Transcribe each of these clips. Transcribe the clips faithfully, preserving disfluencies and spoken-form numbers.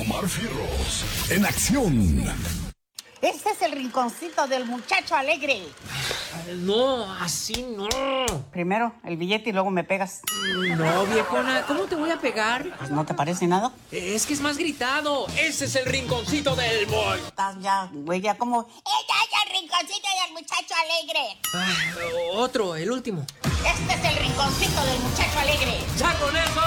Omar Fierros, en acción. Este es el rinconcito del muchacho alegre. No, así no. Primero el billete y luego me pegas. No, viejona, ¿cómo te voy a pegar? Pues, ¿no te parece nada? Es que es más gritado. Ese es el rinconcito del boy. Estás ya, güey, ya como... ¡Ella es el rinconcito del muchacho alegre! Ah, otro, el último. Este es el rinconcito del muchacho alegre. ¡Ya con eso!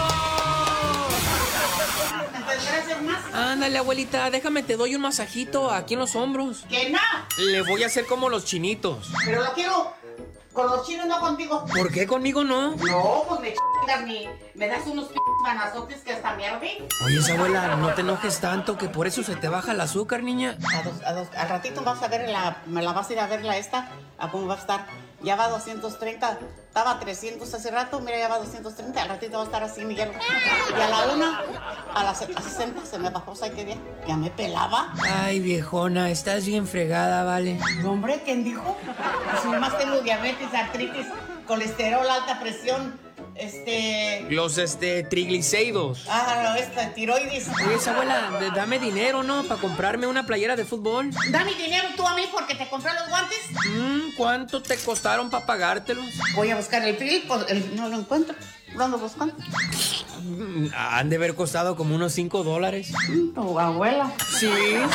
¿Hacer más? Ándale, abuelita, déjame, te doy un masajito aquí en los hombros. ¡Que no! Le voy a hacer como los chinitos. Pero lo quiero con los chinos, no contigo. ¿Por qué conmigo no? No, pues me chingas, mi... me das unos p*** manazotes que hasta me arde. Oye, abuela, no te enojes tanto, que por eso se te baja el azúcar, niña. A dos, a dos, al ratito vas a ver la... me la vas a ir a ver la esta, a cómo va a estar. Ya va a doscientos treinta, estaba a trescientos hace rato, mira, ya va a doscientos treinta, al ratito va a estar así, Miguel. Y a la una, a las sesenta se me bajó, ¿sabes qué día? Ya me pelaba. Ay, viejona, estás bien fregada, vale. No, hombre, ¿quién dijo? Pues nomás tengo diabetes, artritis, colesterol, alta presión, este... Los, este, triglicéridos. Ah, no, esta, tiroides. Oye, abuela, d- dame dinero, ¿no? Para comprarme una playera de fútbol. Dame dinero tú a mí porque te compré los guantes. Mm, ¿cuánto te costaron para pagártelos? Voy a buscar el film, pues, el- no lo encuentro. ¿Lo ando buscando? Mm, han de haber costado como unos cinco dólares. Tu abuela. Sí.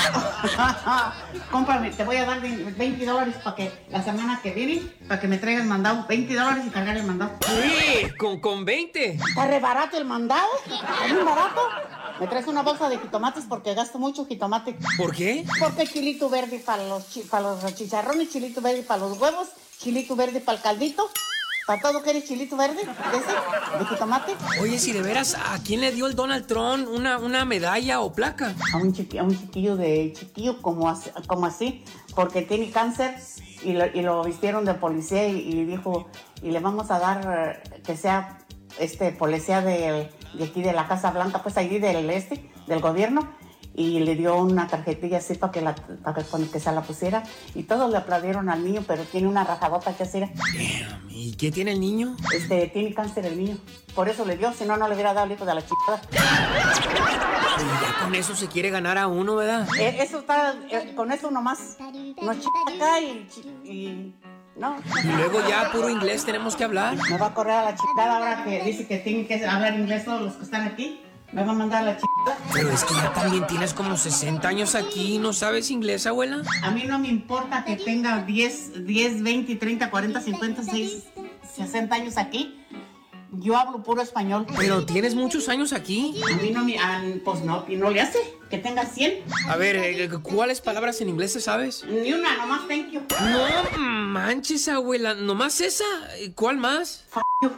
Cómprame, te voy a dar veinte dólares para que la semana que viene, para que me traigan mandado. veinte dólares y cargar el mandado. Sí, con, con veinte. ¿Está re barato el mandado? ¿Es muy barato? Me traes una bolsa de jitomates porque gasto mucho jitomate. ¿Por qué? Porque chilito verde para los, chi- para los chicharrones, chilito verde para los huevos, chilito verde para el caldito. ¿Para todo quieres chilito verde? ¿De ese? ¿De jitomate? Oye, si de veras, ¿a quién le dio el Donald Trump una, una medalla o placa? A un, chiqui, a un chiquillo de chiquillo como así, como así porque tiene cáncer y lo, y lo vistieron de policía y, y dijo, y le vamos a dar eh, que sea este policía de, de aquí de la Casa Blanca, pues ahí del este, del gobierno, y le dio una tarjetilla así para que, la, para que, con que se la pusiera, y todos le aplaudieron al niño, pero tiene una rajadota que hacer. Damn, ¿y qué tiene el niño? Este, tiene cáncer el niño, por eso le dio, si no, no le hubiera dado el hijo de la chingada. Pues ya con eso se quiere ganar a uno, ¿verdad? Eh, eso está, eh, con eso nomás, no ch... acá y, ch- y no. Y luego ya puro inglés tenemos que hablar. Me va a correr a la chingada ahora que dice que tienen que hablar inglés todos los que están aquí. Me va a mandar a la chingada. Pero es que ya también tienes como sesenta años aquí, ¿no sabes inglés, abuela? A mí no me importa que tenga diez, diez, veinte, treinta, cuarenta, cincuenta, sesenta años aquí. Yo hablo puro español. Pero tienes muchos años aquí. A mí no me... ah, pues no, y no le hace. Que tenga cien. A ver, eh, ¿cuáles palabras en inglés te sabes? Ni una, nomás thank you. No manches, abuela, ¿nomás esa? ¿Cuál más? F you.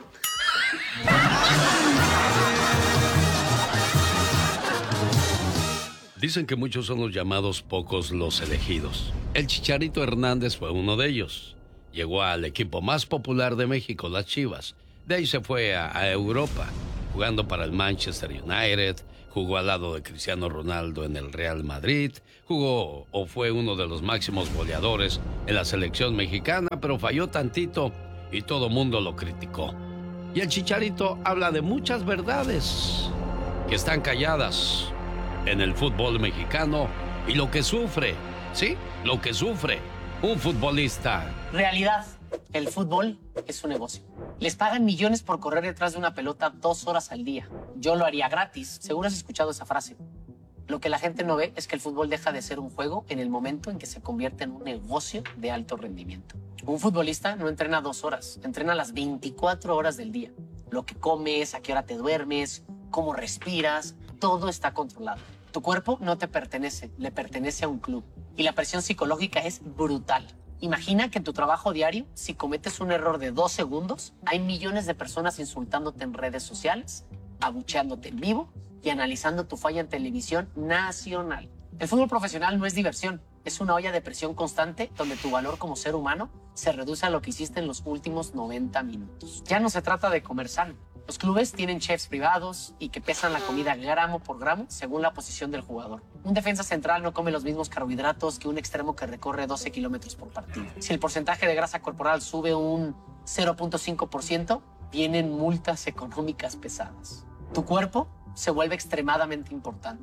Dicen que muchos son los llamados, pocos los elegidos. El Chicharito Hernández fue uno de ellos. Llegó al equipo más popular de México, las Chivas. De ahí se fue a, a Europa, jugando para el Manchester United, jugó al lado de Cristiano Ronaldo en el Real Madrid, jugó o fue uno de los máximos goleadores en la selección mexicana, pero falló tantito y todo mundo lo criticó. Y el Chicharito habla de muchas verdades que están calladas en el fútbol mexicano y lo que sufre, ¿sí? Lo que sufre un futbolista. Realidad, el fútbol es un negocio. Les pagan millones por correr detrás de una pelota dos horas al día. Yo lo haría gratis. Seguro has escuchado esa frase. Lo que la gente no ve es que el fútbol deja de ser un juego en el momento en que se convierte en un negocio de alto rendimiento. Un futbolista no entrena dos horas, entrena las veinticuatro horas del día. Lo que comes, a qué hora te duermes, cómo respiras, todo está controlado. Tu cuerpo no te pertenece, le pertenece a un club. Y la presión psicológica es brutal. Imagina que en tu trabajo diario, si cometes un error de dos segundos, hay millones de personas insultándote en redes sociales, abucheándote en vivo y analizando tu falla en televisión nacional. El fútbol profesional no es diversión, es una olla de presión constante donde tu valor como ser humano se reduce a lo que hiciste en los últimos noventa minutos. Ya no se trata de comer sano. Los clubes tienen chefs privados y que pesan la comida gramo por gramo según la posición del jugador. Un defensa central no come los mismos carbohidratos que un extremo que recorre doce kilómetros por partido. Si el porcentaje de grasa corporal sube un cero punto cinco por ciento, vienen multas económicas pesadas. Tu cuerpo se vuelve extremadamente importante.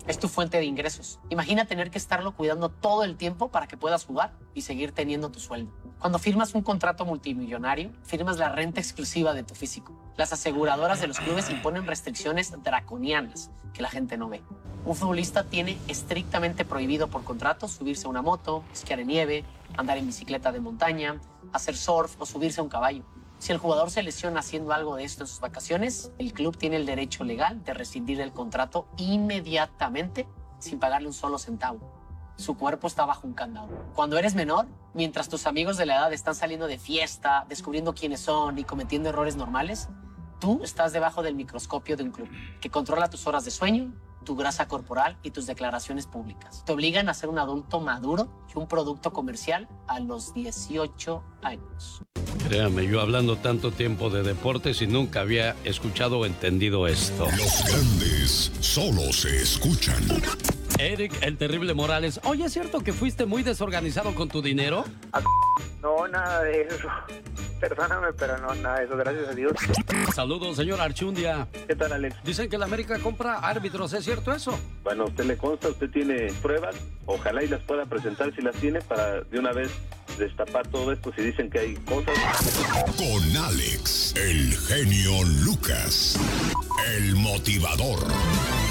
Es tu fuente de ingresos. Imagina tener que estarlo cuidando todo el tiempo para que puedas jugar y seguir teniendo tu sueldo. Cuando firmas un contrato multimillonario, firmas la renta exclusiva de tu físico. Las aseguradoras de los clubes imponen restricciones draconianas que la gente no ve. Un futbolista tiene estrictamente prohibido por contrato subirse a una moto, esquiar en nieve, andar en bicicleta de montaña, hacer surf o subirse a un caballo. Si el jugador se lesiona haciendo algo de esto en sus vacaciones, el club tiene el derecho legal de rescindir el contrato inmediatamente sin pagarle un solo centavo. Su cuerpo está bajo un candado. Cuando eres menor, mientras tus amigos de la edad están saliendo de fiesta, descubriendo quiénes son y cometiendo errores normales, tú estás debajo del microscopio de un club que controla tus horas de sueño, tu grasa corporal y tus declaraciones públicas. Te obligan a ser un adulto maduro y un producto comercial a los dieciocho años. Créame, yo hablando tanto tiempo de deportes y nunca había escuchado o entendido esto. Los grandes solo se escuchan. Eric, el terrible Morales. Oye, ¿es cierto que fuiste muy desorganizado con tu dinero? No, nada de eso. Perdóname, pero no, nada de eso, gracias a Dios. Saludos, señor Archundia. ¿Qué tal, Alex? Dicen que la América compra árbitros, ¿es cierto eso? Bueno, a usted le consta, usted tiene pruebas, ojalá y las pueda presentar si las tiene para de una vez destapar todo esto si dicen que hay cosas. Con Alex, el genio Lucas, el motivador.